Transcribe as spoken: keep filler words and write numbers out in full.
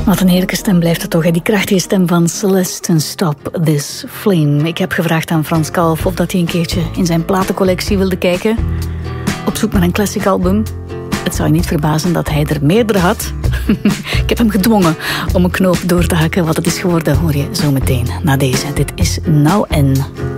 Wat een heerlijke stem blijft het toch, hè? Die krachtige stem van Celeste, Stop This Flame. Ik heb gevraagd aan Frans Kalf of dat hij een keertje in zijn platencollectie wilde kijken. Op zoek naar een classic album. Het zou je niet verbazen dat hij er meerdere had. Ik heb hem gedwongen om een knoop door te hakken. Wat het is geworden hoor je zo meteen na deze. Dit is Now En.